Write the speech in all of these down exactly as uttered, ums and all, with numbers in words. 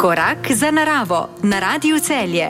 Korak za naravo na Radiu Celje.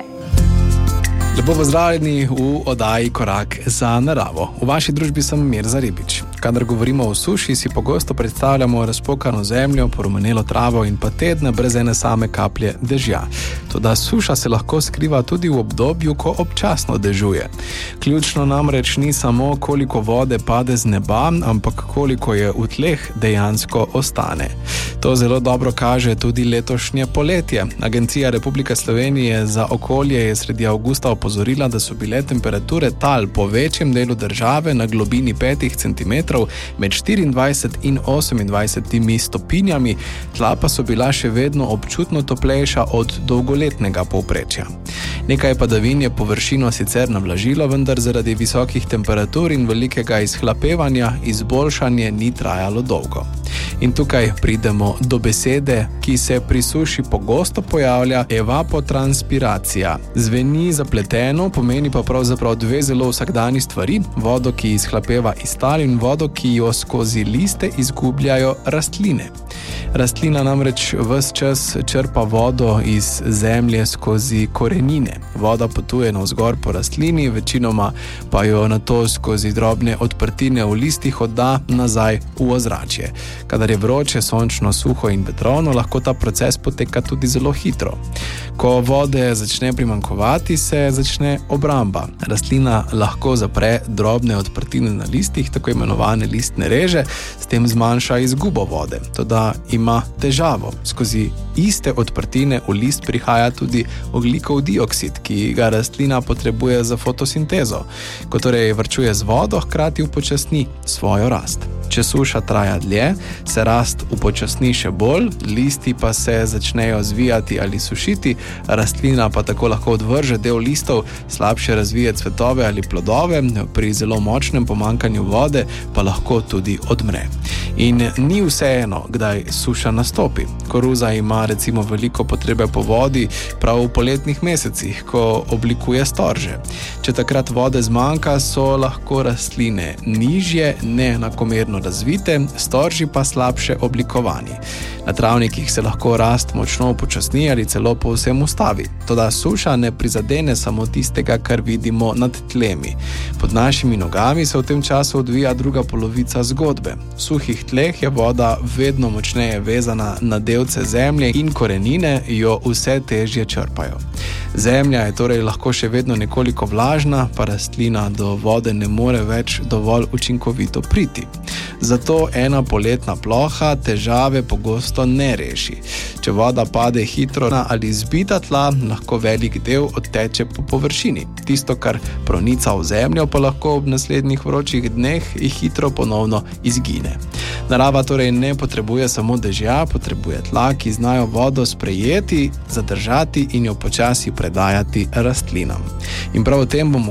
Lepo pozdravljeni v oddaji Korak za naravo. V vaši družbi sem Mirza Ribič. Kadar govorimo o suši, si pogosto predstavljamo razpokano zemljo, porumenelo travo in pa tedne brez ene same kaplje dežja. Toda suša se lahko skriva tudi v obdobju, ko občasno dežuje. Ključno namreč ni samo, koliko vode pade z neba, ampak koliko je v tleh dejansko ostane. To zelo dobro kaže tudi letošnje poletje. Agencija Republike Slovenije za okolje je sredi avgusta opozorila, da so bile temperature tal po večjem delu države na globini petih centimetrov med štiriindvajset in osemindvajset stopinjami, tla pa so bila še vedno občutno toplejša od dolgoletnega povprečja. Nekaj padavin je površino sicer navlažilo, vendar zaradi visokih temperatur in velikega izhlapevanja izboljšanje ni trajalo dolgo. In tukaj pridemo do besede, ki se pri suši pogosto pojavlja, evapotranspiracija. Zveni zapleteno, pomeni pa pravzaprav dve zelo vsakdani stvari, vodo, ki izhlapeva iz tal in vodo, ki jo skozi liste izgubljajo rastline. Rastlina namreč ves čas črpa vodo iz zemlje skozi korenine. Voda potuje navzgor po rastlini, večinoma pa jo nato skozi drobne odprtine v listih odda nazaj v ozračje. Kadar je vroče, sončno, suho in vetrovno, lahko ta proces poteka tudi zelo hitro. Ko vode začne primanjkovati, se začne obramba. Rastlina lahko zapre drobne odprtine na listih, tako imenovane listne reže, s tem zmanjša izgubo vode. Toda ima težavo. Skozi iste odprtine v list prihaja tudi ogljikov dioksid, ki ga rastlina potrebuje za fotosintezo. Ko torej varčuje z vodo, hkrati upočasni svojo rast. Če suša traja dlje, se rast upočasni še bolj, listi pa se začnejo zvijati ali sušiti, rastlina pa tako lahko odvrže del listov, slabše razvije cvetove ali plodove, pri zelo močnem pomanjkanju vode pa lahko tudi odmre. In ni vseeno, kdaj suša nastopi. Koruza ima recimo veliko potrebe po vodi prav v poletnih mesecih, ko oblikuje storže. Če takrat vode zmanjka, so lahko rastline nižje, neenakomerno razvite, storži pa slabše oblikovani. Na travnikih se lahko rast močno upočasni ali celo povsem ustavi. Toda suša ne prizadene samo tistega, kar vidimo nad tlemi. Pod našimi nogami se v tem času odvija druga polovica zgodbe. V suhih tleh je voda vedno močneje vezana na delce zemlje in korenine jo vse težje črpajo. Zemlja je torej lahko še vedno nekoliko vlažna, pa rastlina do vode ne more več dovolj učinkovito priti. Zato ena poletna ploha težave pogosto ne reši. Če voda pade hitro na ali zbita tla, lahko velik del odteče po površini. Tisto, kar pronica v zemljo, pa lahko ob naslednjih vročih dneh hitro ponovno izgine. Narava torej ne potrebuje samo dežja, potrebuje tla, ki znajo vodo sprejeti, zadržati in jo počasi predajati rastlinam. In prav o tem bomo